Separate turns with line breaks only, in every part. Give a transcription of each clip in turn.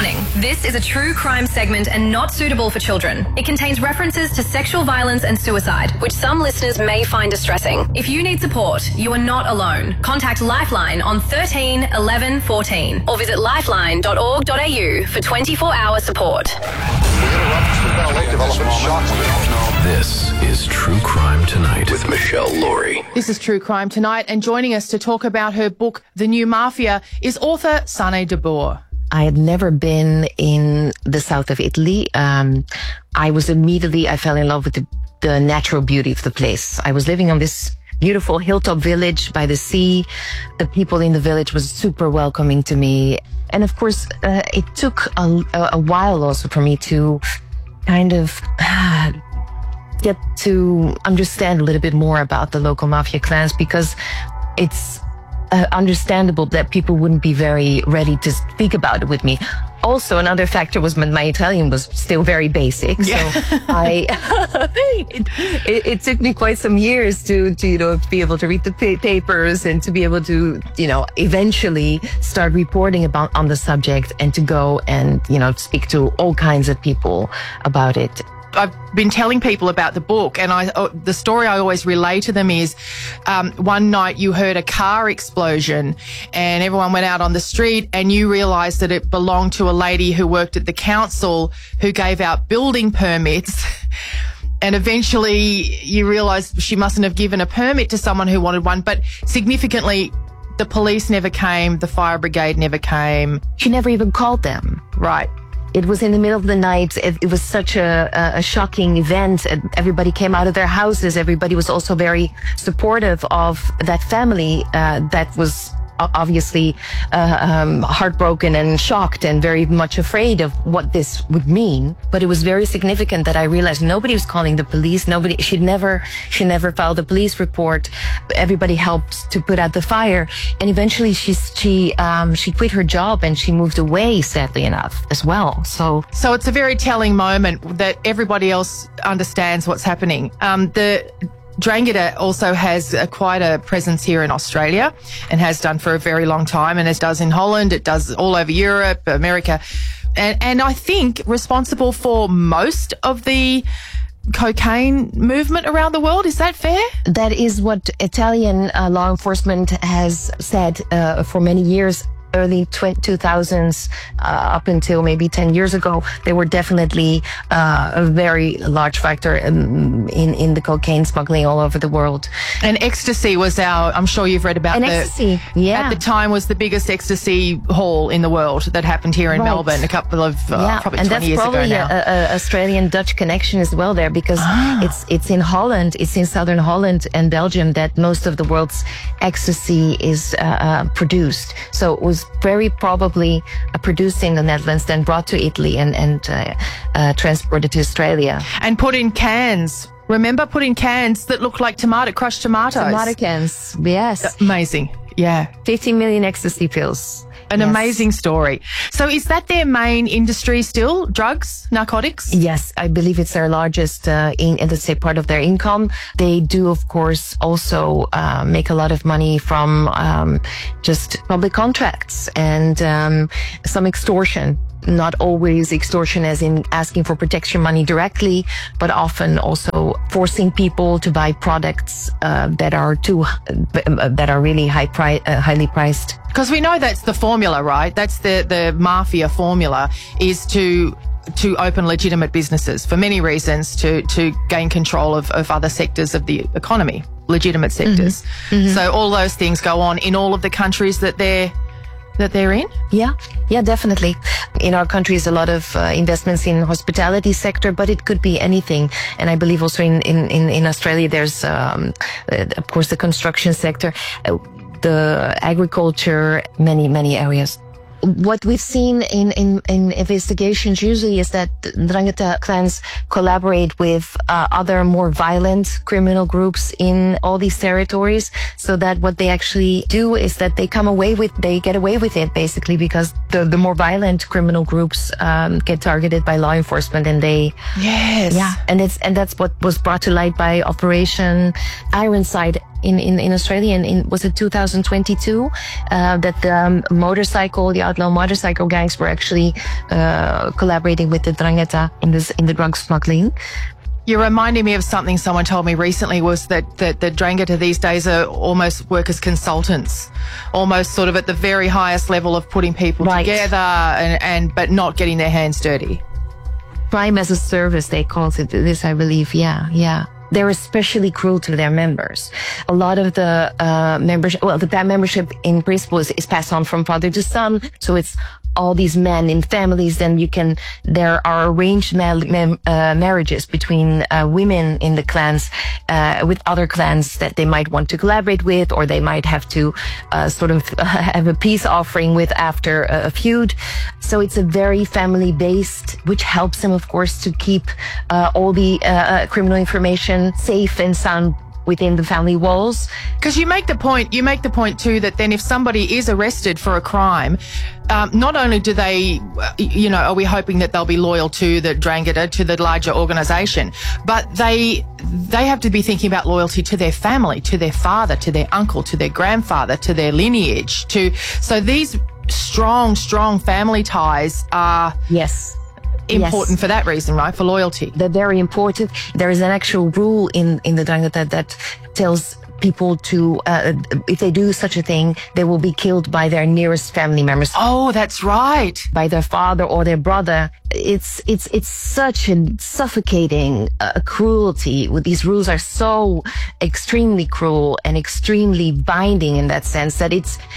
Warning, this is a true crime segment and not suitable for children. It contains references to sexual violence and suicide, which some listeners may find distressing. If you need support, you are not alone. Contact Lifeline on 13 11 14 or visit lifeline.org.au for 24-hour support.
This is True Crime Tonight with Michelle Laurie.
This is True Crime Tonight, and joining us to talk about her book, The New Mafia, is author Sanne de Boer.
I had never been in the south of Italy. I fell in love with the natural beauty of the place. I was living on this beautiful hilltop village by the sea. The people in the village was super welcoming to me. And of course, it took a while also for me to kind of get to understand a little bit more about the local mafia clans, because it's understandable that people wouldn't be very ready to speak about it with me. Also, another factor was my Italian was still very basic.
Yeah.
So it took me quite some years to be able to read the papers and to be able to, eventually start reporting on the subject and to go and, speak to all kinds of people about it.
I've been telling people about the book, and the story I always relay to them is one night you heard a car explosion and everyone went out on the street, and you realised that it belonged to a lady who worked at the council who gave out building permits. And eventually you realised she mustn't have given a permit to someone who wanted one. But significantly, the police never came, the fire brigade never came.
She never even called them.
Right.
It was in the middle of the night. It was such a shocking event. Everybody came out of their houses. Everybody was also very supportive of that family that was obviously heartbroken and shocked and very much afraid of what this would mean. But it was very significant that I realized nobody was calling the police. She never filed a police report. Everybody helped to put out the fire. And eventually she quit her job and she moved away, sadly enough, as well. So
it's a very telling moment that everybody else understands what's happening. The Drangheta also has quite a presence here in Australia and has done for a very long time, and it does in Holland, it does all over Europe, America, and I think responsible for most of the cocaine movement around the world. Is that fair?
That is what Italian law enforcement has said for many years. Early 2000s, up until maybe 10 years ago, they were definitely a very large factor in the cocaine smuggling all over the world.
And ecstasy was I'm sure you've read about
ecstasy, yeah.
At the time was the biggest ecstasy haul in the world that happened here in Melbourne a couple of, probably 20 years ago now.
And that's probably a Australian-Dutch connection as well there, because it's in Holland, it's in southern Holland and Belgium that most of the world's ecstasy is produced. So it was very probably produced in the Netherlands, then brought to Italy and transported to Australia.
And put in cans. Remember, put in cans that looked like crushed tomatoes.
Tomato cans, yes.
Amazing, yeah.
15 million ecstasy pills.
An amazing story. So is that their main industry still? Drugs, narcotics?
Yes, I believe it's their largest, let's say, part of their income. They do, of course, also make a lot of money from just public contracts and some extortion. Not always extortion as in asking for protection money directly, but often also forcing people to buy products that are really highly priced.
Because we know that's the formula, right? That's the mafia formula, is to open legitimate businesses for many reasons, to gain control of other sectors of the economy, legitimate sectors. Mm-hmm. Mm-hmm. So all those things go on in all of the countries that they're in?
Yeah, definitely. In our country is a lot of investments in hospitality sector, but it could be anything. And I believe also in Australia there's, of course, the construction sector, the agriculture, many areas. What we've seen in investigations usually is that Drangheta clans collaborate with other more violent criminal groups in all these territories, so that what they actually do is that they get away with it basically, because the more violent criminal groups get targeted by law enforcement, and and that's what was brought to light by Operation Ironside. in Australia was it 2022, that the outlaw motorcycle gangs were actually collaborating with the Drangheta in the drug smuggling.
You're reminding me of something someone told me recently, was that the Drangheta these days are almost work as consultants, almost sort of at the very highest level of putting people together but not getting their hands dirty.
Crime as a service, they call it this, I believe. Yeah. They're especially cruel to their members. A lot of the that membership in principle is passed on from father to son. So it's all these men in families. Then there are arranged marriages between women in the clans with other clans that they might want to collaborate with, or they might have to sort of have a peace offering with after a feud. So it's a very family based, which helps them, of course, to keep all the criminal information safe and sound within the family walls.
Because you make the point too that then if somebody is arrested for a crime, not only do they, are we hoping that they'll be loyal to the Drangheta, to the larger organisation, but they have to be thinking about loyalty to their family, to their father, to their uncle, to their grandfather, to their lineage. So these strong family ties are important for that reason, right? For loyalty.
They're very important. There is an actual rule in the Drangheta that tells people to, if they do such a thing, they will be killed by their nearest family members.
Oh, that's right.
By their father or their brother. It's such a suffocating cruelty. These rules are so extremely cruel and extremely binding in that sense that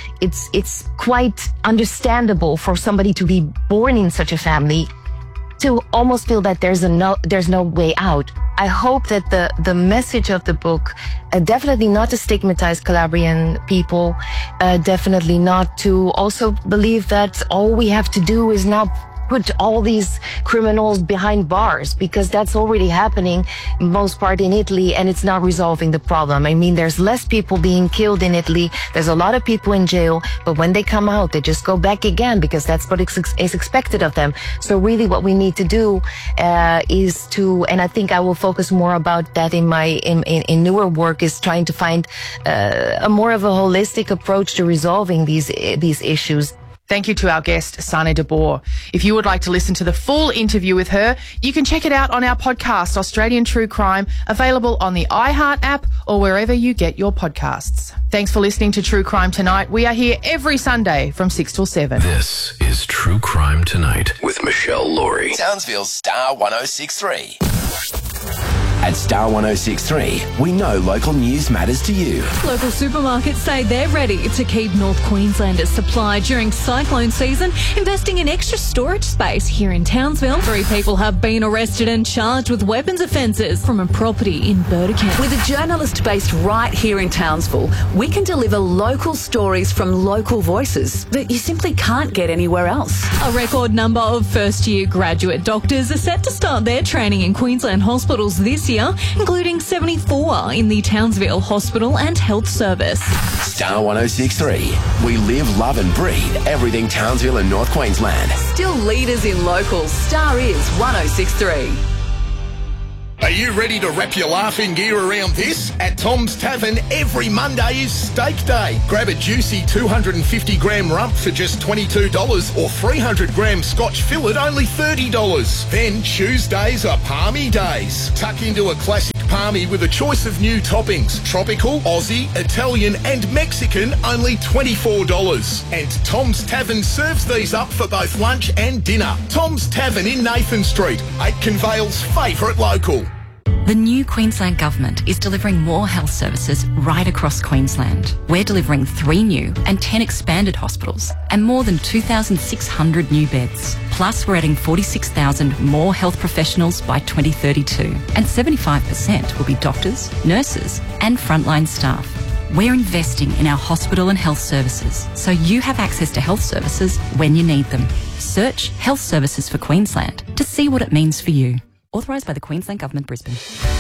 it's quite understandable for somebody to be born in such a family to almost feel that there's no way out. I hope that the message of the book, definitely not to stigmatize Calabrian people, definitely not to also believe that all we have to do is now put all these criminals behind bars, because that's already happening in most part in Italy, and it's not resolving the problem. I mean, there's less people being killed in Italy. There's a lot of people in jail, but when they come out, they just go back again because that's what is expected of them. So really what we need to do is to, and I think I will focus more about that in my in newer work, is trying to find a more of a holistic approach to resolving these issues.
Thank you to our guest, Sanne de Boer. If you would like to listen to the full interview with her, you can check it out on our podcast, Australian True Crime, available on the iHeart app or wherever you get your podcasts. Thanks for listening to True Crime Tonight. We are here every Sunday from 6 till 7.
This is True Crime Tonight with Michelle Laurie.
Townsville's Star 106.3. At Star 106.3, we know local news matters to you.
Local supermarkets say they're ready to keep North Queenslanders supplied during cyclone season, investing in extra storage space here in Townsville. 3 people have been arrested and charged with weapons offences from a property in Burdekin.
With a journalist based right here in Townsville, we can deliver local stories from local voices that you simply can't get anywhere else.
A record number of first-year graduate doctors are set to start their training in Queensland hospitals this year, including 74 in the Townsville Hospital and Health Service.
Star 106.3. We live, love and breathe everything Townsville and North Queensland.
Still leaders in locals. Star is 106.3.
Are you ready to wrap your laughing gear around this? At Tom's Tavern, every Monday is Steak Day. Grab a juicy 250-gram rump for just $22 or 300-gram Scotch fillet only $30. Then Tuesdays are Palmy Days. Tuck into a classic palmy with a choice of new toppings. Tropical, Aussie, Italian and Mexican, only $24. And Tom's Tavern serves these up for both lunch and dinner. Tom's Tavern in Nathan Street, Aitken Vale's favourite local.
The new Queensland Government is delivering more health services right across Queensland. We're delivering 3 new and 10 expanded hospitals and more than 2,600 new beds. Plus, we're adding 46,000 more health professionals by 2032, and 75% will be doctors, nurses and frontline staff. We're investing in our hospital and health services so you have access to health services when you need them. Search Health Services for Queensland to see what it means for you. Authorised by the Queensland Government, Brisbane.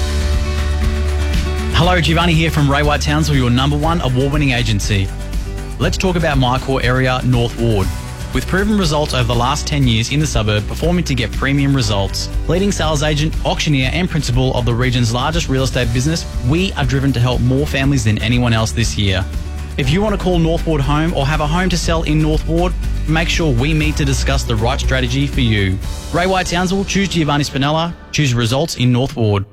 Hello, Giovanni here from Ray White Townsville, your #1 award-winning agency. Let's talk about my core area, North Ward. with proven results over the last 10 years in the suburb, performing to get premium results. Leading sales agent, auctioneer and principal of the region's largest real estate business, we are driven to help more families than anyone else this year. If you want to call North Ward home or have a home to sell in North Ward, make sure we meet to discuss the right strategy for you. Ray White Townsville, choose Giovanni Spinella, choose results in North Ward.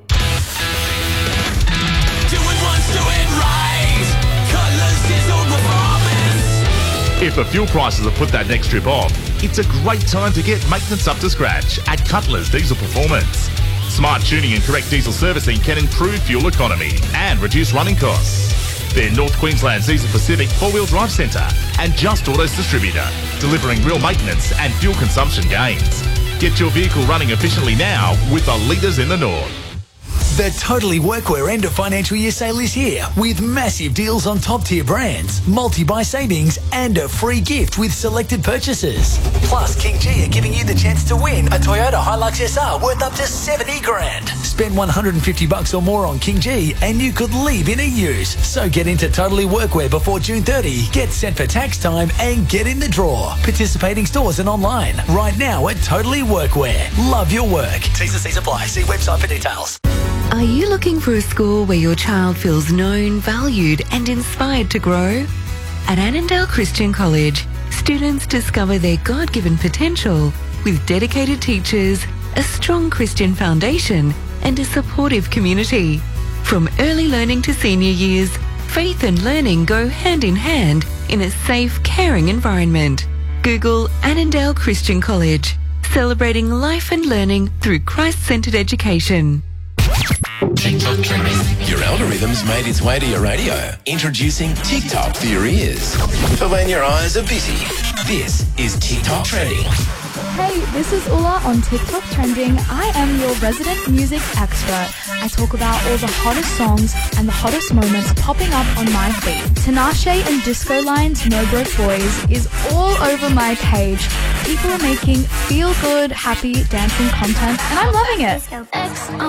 If the fuel prices have put that next trip off, it's a great time to get maintenance up to scratch at Cutler's Diesel Performance. Smart tuning and correct diesel servicing can improve fuel economy and reduce running costs. They're North Queensland's Diesel Pacific 4-wheel drive centre and Just Autos distributor, delivering real maintenance and fuel consumption gains. Get your vehicle running efficiently now with the leaders in the north.
The Totally Workwear end of financial year sale is here with massive deals on top tier brands, multi-buy savings and a free gift with selected purchases. Plus, King G are giving you the chance to win a Toyota Hilux SR worth up to 70 grand. Spend $150 or more on King G and you could leave in a use. So get into Totally Workwear before June 30, get sent for tax time and get in the draw. Participating stores and online right now at Totally Workwear. Love your work. T's and C's apply. See website for details.
Are you looking for a school where your child feels known, valued and inspired to grow? At Annandale Christian College, students discover their God-given potential with dedicated teachers, a strong Christian foundation and a supportive community. From early learning to senior years, faith and learning go hand in hand in a safe, caring environment. Google Annandale Christian College, celebrating life and learning through Christ-centered education.
TikTok trending. Your algorithm's made its way to your radio. Introducing TikTok for your ears. For when your eyes are busy. This is TikTok trending.
Hey, this is Ula on TikTok Trending. I am your resident music expert. I talk about all the hottest songs and the hottest moments popping up on my feed. Tinashe and Disco Lion's No Broke Boys is all over my page. People are making feel-good, happy dancing content and I'm loving it.